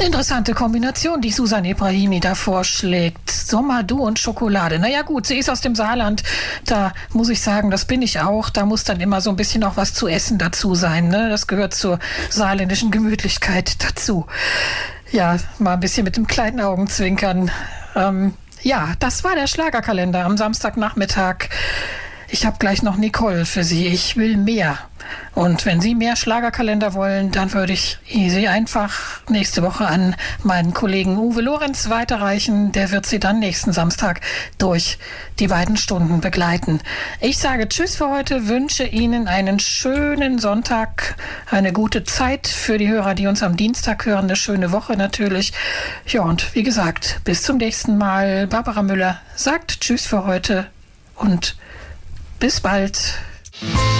Interessante Kombination, die Susan Ebrahimi da vorschlägt. Sommer, du und Schokolade. Naja gut, sie ist aus dem Saarland. Da muss ich sagen, das bin ich auch. Da muss dann immer so ein bisschen auch was zu essen dazu sein. Ne? Das gehört zur saarländischen Gemütlichkeit dazu. Ja, mal ein bisschen mit dem kleinen Augenzwinkern. Ja, das war der Schlagerkalender am Samstagnachmittag. Ich habe gleich noch Nicole für Sie. Ich will mehr. Und wenn Sie mehr Schlagerkalender wollen, dann würde ich Sie einfach nächste Woche an meinen Kollegen Uwe Lorenz weiterreichen. Der wird Sie dann nächsten Samstag durch die beiden Stunden begleiten. Ich sage Tschüss für heute, wünsche Ihnen einen schönen Sonntag, eine gute Zeit für die Hörer, die uns am Dienstag hören, eine schöne Woche natürlich. Ja, und wie gesagt, bis zum nächsten Mal. Barbara Müller sagt Tschüss für heute und bis bald.